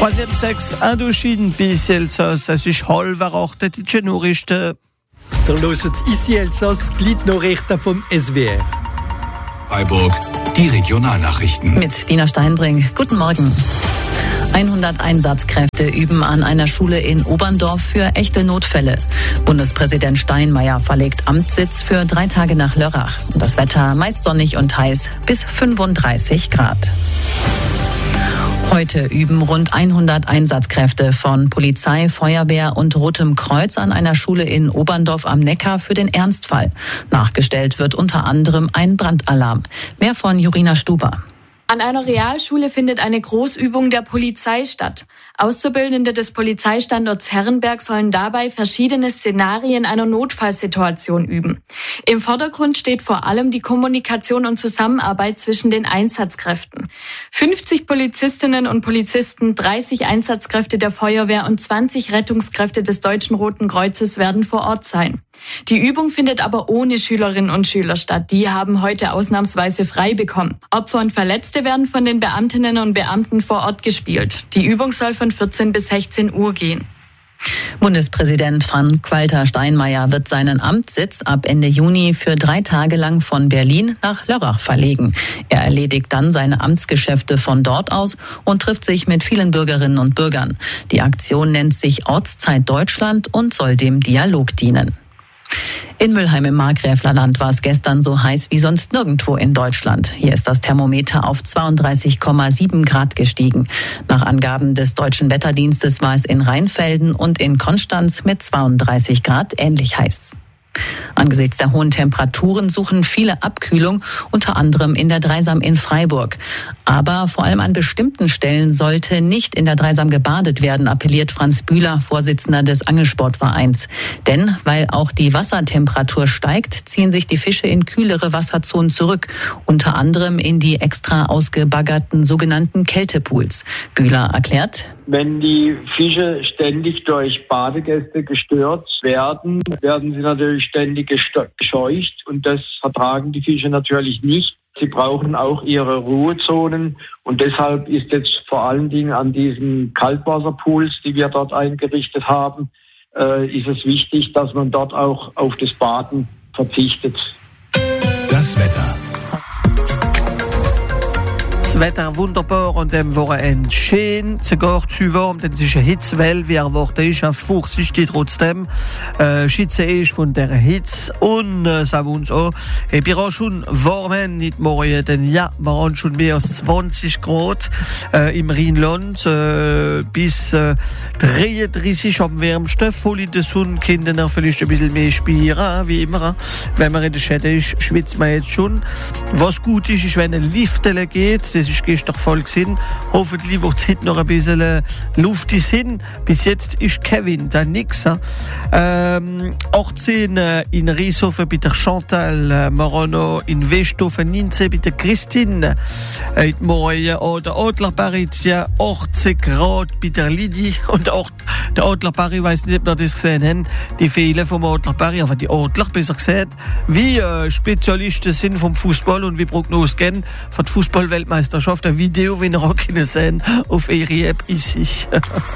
Troisième sexe, Indochine, bis Elsass, es ist halb erachtet, die Nachrichten. Ihr hört ici Elsass, Gliednachrichten vom SWR. Freiburg, die Regionalnachrichten. Mit Dina Steinbrink. Guten Morgen. 100 Einsatzkräfte üben an einer Schule in Oberndorf für echte Notfälle. Bundespräsident Steinmeier verlegt Amtssitz für 3 Tage nach Lörrach. Das Wetter meist sonnig und heiß, bis 35 Grad. Heute üben rund 100 Einsatzkräfte von Polizei, Feuerwehr und Rotem Kreuz an einer Schule in Oberndorf am Neckar für den Ernstfall. Nachgestellt wird unter anderem ein Brandalarm. Mehr von Jorina Stuber. An einer Realschule findet eine Großübung der Polizei statt. Auszubildende des Polizeistandorts Herrenberg sollen dabei verschiedene Szenarien einer Notfallsituation üben. Im Vordergrund steht vor allem die Kommunikation und Zusammenarbeit zwischen den Einsatzkräften. 50 Polizistinnen und Polizisten, 30 Einsatzkräfte der Feuerwehr und 20 Rettungskräfte des Deutschen Roten Kreuzes werden vor Ort sein. Die Übung findet aber ohne Schülerinnen und Schüler statt. Die haben heute ausnahmsweise frei bekommen. Opfer und Verletzte werden von den Beamtinnen und Beamten vor Ort gespielt. Die Übung soll von 14 bis 16 Uhr gehen. Bundespräsident Frank-Walter Steinmeier wird seinen Amtssitz ab Ende Juni für 3 Tage lang von Berlin nach Lörrach verlegen. Er erledigt dann seine Amtsgeschäfte von dort aus und trifft sich mit vielen Bürgerinnen und Bürgern. Die Aktion nennt sich Ortszeit Deutschland und soll dem Dialog dienen. In Mülheim im Markgräflerland war es gestern so heiß wie sonst nirgendwo in Deutschland. Hier ist das Thermometer auf 32,7 Grad gestiegen. Nach Angaben des Deutschen Wetterdienstes war es in Rheinfelden und in Konstanz mit 32 Grad ähnlich heiß. Angesichts der hohen Temperaturen suchen viele Abkühlung, unter anderem in der Dreisam in Freiburg. Aber vor allem an bestimmten Stellen sollte nicht in der Dreisam gebadet werden, appelliert Franz Bühler, Vorsitzender des Angelsportvereins. Denn weil auch die Wassertemperatur steigt, ziehen sich die Fische in kühlere Wasserzonen zurück, unter anderem in die extra ausgebaggerten sogenannten Kältepools. Bühler erklärt: Wenn die Fische ständig durch Badegäste gestört werden, werden sie natürlich ständig gescheucht und das vertragen die Fische natürlich nicht. Sie brauchen auch ihre Ruhezonen und deshalb ist jetzt vor allen Dingen an diesen Kaltwasserpools, die wir dort eingerichtet haben, ist es wichtig, dass man dort auch auf das Baden verzichtet. Das Wetter. Das Wetter wunderbar an dem Wochenende schön, sogar zu warm, denn es ist eine Hitzewelle, wie erwartet ist, auf Vorsicht trotzdem. Schütze ist von der Hitze und sagen wir uns auch, ich bin auch schon warm, nicht morgen, denn ja, wir haben schon mehr als 20 Grad im Rheinland, bis 33 am wärmsten, voll in der Sonne, Kinder vielleicht ein bisschen mehr spielen, wie immer. Wenn man in der Schäde ist, schwitzt man jetzt schon. Was gut ist, ist, wenn ein Liftele geht, das ist gestern voll gewesen. Hoffentlich wird es heute noch ein bisschen luftig sein. Bis jetzt ist Kevin da nix. 18 in Rieshofen bei der Chantal Marano, in Westhofen 19 bei der Christine. Morgen an der Adlerparit 18 Grad bei der Lidi. Und auch der Adlerparit, ich weiss nicht, ob wir das gesehen haben, die Fehler vom Adlerparit, aber die Adler besser gesagt, wie Spezialisten sind vom Fußball und wie Prognosen gehen für die Fußball-Weltmeisterschaft. Ein Video, wie ihr auch sehen auf ihre App ist ich.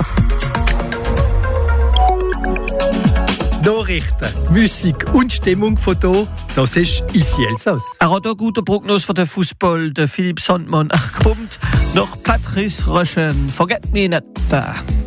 Nachrichten, Musik und Stimmung von hier, das ist ici Elsass. Er hat auch gute Prognose für den Fußball. Der Philipp Sandmann kommt nach Patrice Röschen. Vergesst mich nicht.